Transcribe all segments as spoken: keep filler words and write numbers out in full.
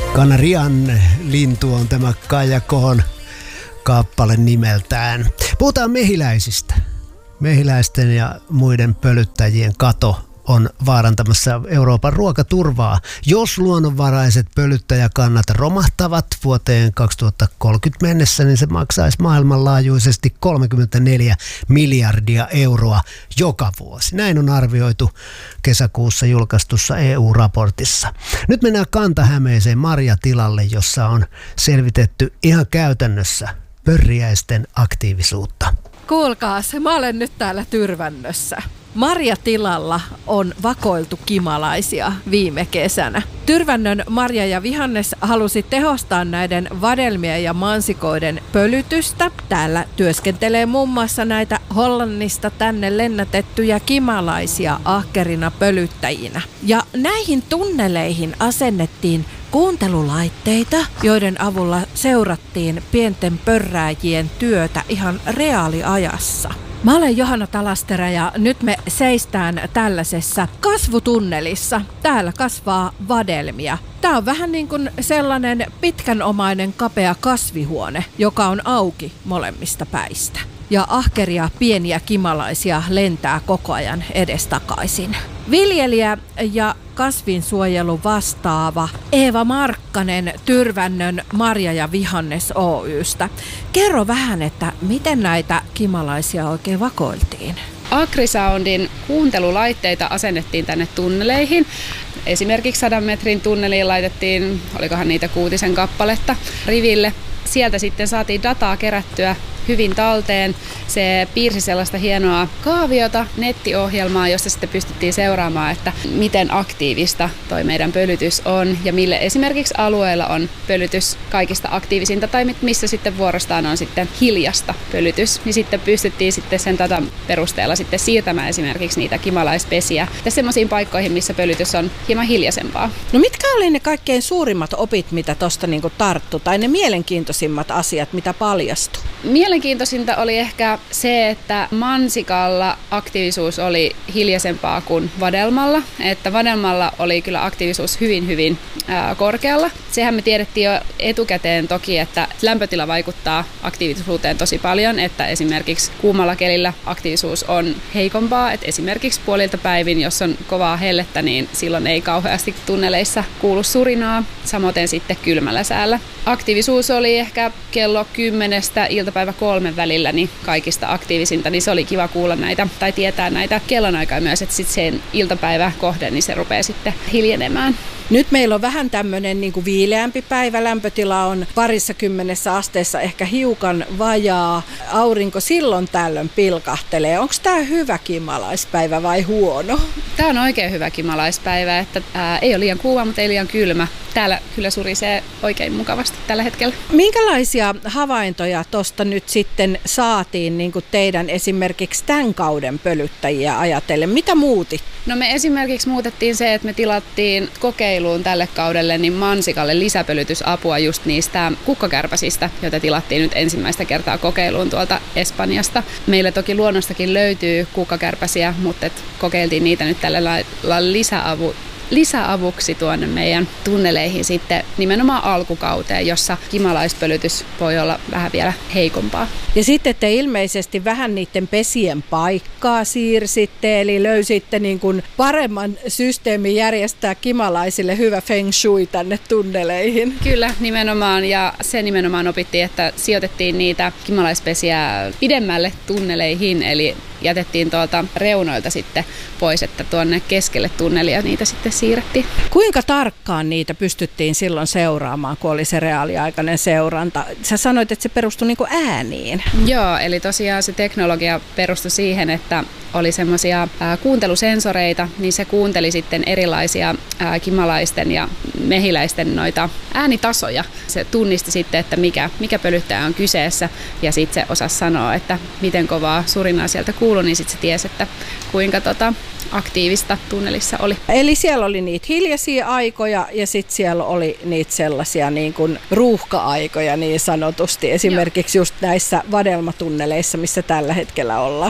Kanarian lintu on tämä Kaija Kohon kappale nimeltään. Puhutaan mehiläisistä. Mehiläisten ja muiden pölyttäjien kato on vaarantamassa Euroopan ruokaturvaa. Jos luonnonvaraiset pölyttäjäkannat romahtavat vuoteen kaksituhattakolmekymmentä mennessä, niin se maksaisi maailmanlaajuisesti kolmekymmentäneljä miljardia euroa joka vuosi. Näin on arvioitu kesäkuussa julkaistussa E U-raportissa. Nyt mennään Kanta-Hämeeseen marjatilalle, jossa on selvitetty ihan käytännössä pörriäisten aktiivisuutta. Kuulkaas, mä olen nyt täällä Tyrvännössä. Marjatilalla on vakoiltu kimalaisia viime kesänä. Tyrvännön Marja ja Vihannes halusi tehostaa näiden vadelmien ja mansikoiden pölytystä. Täällä työskentelee muun muassa näitä Hollannista tänne lennätettyjä kimalaisia ahkerina pölyttäjinä. Ja näihin tunneleihin asennettiin kuuntelulaitteita, joiden avulla seurattiin pienten pörrääjien työtä ihan reaaliajassa. Mä olen Johanna Talasterä ja nyt me seistään tällaisessa kasvutunnelissa. Täällä kasvaa vadelmia. Tää on vähän niin kuin sellainen pitkänomainen kapea kasvihuone, joka on auki molemmista päistä. Ja ahkeria pieniä kimalaisia lentää koko ajan edestakaisin. Viljelijä ja kasvinsuojelu vastaava Eeva Markkanen Tyrvännön Marja ja Vihannes Oy:stä. Kerro vähän, että miten näitä kimalaisia oikein vakoiltiin? Agrisoundin kuuntelulaitteita asennettiin tänne tunneleihin. Esimerkiksi sadan metrin tunneliin laitettiin, olikohan niitä kuutisen kappaletta, riville. Sieltä sitten saatiin dataa kerättyä hyvin talteen. Se piirsi sellaista hienoa kaaviota, nettiohjelmaa, josta sitten pystyttiin seuraamaan, että miten aktiivista toi meidän pölytys on ja mille esimerkiksi alueella on pölytys kaikista aktiivisinta tai missä sitten vuorostaan on sitten hiljasta pölytys. Niin sitten pystyttiin sitten sen datan perusteella sitten siirtämään esimerkiksi niitä kimalaispesiä semmoisiin paikkoihin, missä pölytys on hieman hiljaisempaa. No mitkä oli ne kaikkein suurimmat opit, mitä tuosta niinku tarttu, tai ne mielenkiintoisimmat asiat, mitä paljastui? Mielenkiintoisinta oli ehkä se, että mansikalla aktiivisuus oli hiljaisempaa kuin vadelmalla. Että vadelmalla oli kyllä aktiivisuus hyvin, hyvin ää, korkealla. Sehän me tiedettiin jo etukäteen toki, että lämpötila vaikuttaa aktiivisuuteen tosi paljon. Että esimerkiksi kuumalla kelillä aktiivisuus on heikompaa. Että esimerkiksi puolilta päivin, jos on kovaa hellettä, niin silloin ei kauheasti tunneleissa kuulu surinaa. Samoin sitten kylmällä säällä. Aktiivisuus oli ehkä kello kymmenestä iltapäivä kolmen välillä niin kaikista aktiivisinta, niin se oli kiva kuulla näitä tai tietää näitä kellonaikaa myös, että sitten sen iltapäivä kohde, niin se rupeaa sitten hiljenemään. Nyt meillä on vähän tämmöinen niin kuin viileämpi päivä, lämpötila on parissa kymmenessä asteessa, ehkä hiukan vajaa. Aurinko silloin tällöin pilkahtelee. Onko tämä hyvä kimalaispäivä vai huono? Tämä on oikein hyvä kimalaispäivä, että ää, ei ole liian kuuma, mutta ei liian kylmä. Täällä kyllä surisee oikein mukavasti tällä hetkellä. Minkälaisia havaintoja tuosta nyt sitten saatiin niin kuin teidän esimerkiksi tämän kauden pölyttäjiä ajatellen? Mitä muutit? No me esimerkiksi muutettiin se, että me tilattiin kokeiluun tälle kaudelle niin mansikalle lisäpölytysapua just niistä kukkakärpäsistä, joita tilattiin nyt ensimmäistä kertaa kokeiluun tuolta Espanjasta. Meillä toki luonnostakin löytyy kukkakärpäsiä, mutta et kokeiltiin niitä nyt tällä lailla lisäavu. lisäavuksi tuonne meidän tunneleihin sitten nimenomaan alkukauteen, jossa kimalaispölytys voi olla vähän vielä heikompaa. Ja sitten te ilmeisesti vähän niiden pesien paikkaa siirsitte, eli löysitte niin kuin paremman systeemin järjestää kimalaisille hyvä feng shui tänne tunneleihin. Kyllä, nimenomaan, ja se nimenomaan opittiin, että sijoitettiin niitä kimalaispesiä pidemmälle tunneleihin, eli jätettiin tuolta reunoilta sitten pois, että tuonne keskelle tunnelia niitä sitten siirrettiin. Kuinka tarkkaan niitä pystyttiin silloin seuraamaan, kun oli se reaaliaikainen seuranta? Sä sanoit, että se perustui niin kuin ääniin. Joo, eli tosiaan se teknologia perustui siihen, että oli semmoisia kuuntelusensoreita, niin se kuunteli sitten erilaisia ää, kimalaisten ja mehiläisten noita äänitasoja. Se tunnisti sitten, että mikä, mikä pölyttäjä on kyseessä, ja sitten se osasi sanoa, että miten kovaa surinaa sieltä kuului, niin sitten se tiesi, että kuinka tota, aktiivista tunnelissa oli. Eli siellä oli niitä hiljaisia aikoja ja sitten siellä oli niitä sellaisia niin kuin ruuhka-aikoja niin sanotusti, esimerkiksi Joo. just näissä vadelmatunneleissa, missä tällä hetkellä ollaan.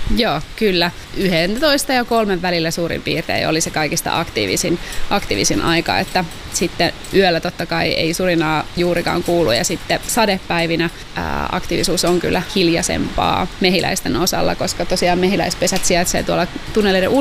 Joo, kyllä. yksitoista ja kolmen välillä suurin piirtein oli se kaikista aktiivisin, aktiivisin aika, että sitten yöllä totta kai ei surinaa juurikaan kuulu ja sitten sadepäivinä ää, aktiivisuus on kyllä hiljaisempaa mehiläisten osalla, koska tosiaan mehiläispesät sijaitsee tuolla tunneleiden